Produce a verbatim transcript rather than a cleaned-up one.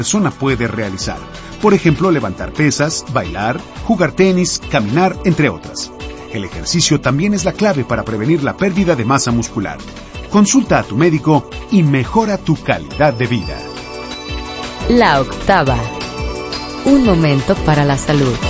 persona puede realizar. Por ejemplo, levantar pesas, bailar, jugar tenis, caminar, entre otras. El ejercicio también es la clave para prevenir la pérdida de masa muscular. Consulta a tu médico y mejora tu calidad de vida. La octava. Un momento para la salud.